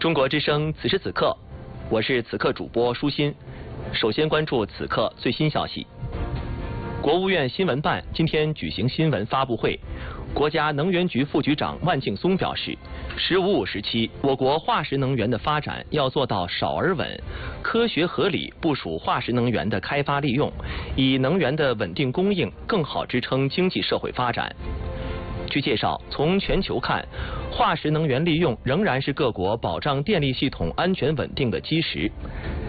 中国之声此时此刻，我是此刻主播舒心。首先关注此刻最新消息。国务院新闻办今天举行新闻发布会，国家能源局副局长万敬松表示，“15+5”时期，我国化石能源的发展要做到少而稳，科学合理部署化石能源的开发利用，以能源的稳定供应更好支撑经济社会发展。据介绍，从全球看，化石能源利用仍然是各国保障电力系统安全稳定的基石。